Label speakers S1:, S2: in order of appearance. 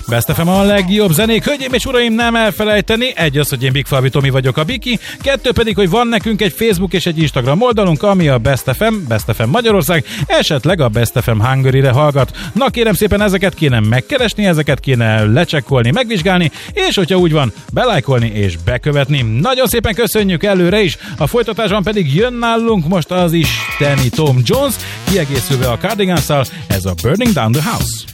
S1: Best FM a legjobb zenék. Hölgyeim és uraim, nem elfelejteni, egy az, hogy én Big Falvi Tomi vagyok, a Biki, 2 pedig, hogy van nekünk egy Facebook és egy Instagram oldalunk, ami a Best FM Magyarország, esetleg a Best FM Hungary-re hallgat. Na kérem szépen, ezeket kéne megkeresni, ezeket kéne lecsekkolni, megvizsgálni, és hogyha úgy van, belájkolni és bekövetni. Nagyon szépen köszönjük előre is, a folytatásban pedig jön nálunk most az isteni Tom Jones, kiegészülve a Cardigansszal, ez a Burning Down the House.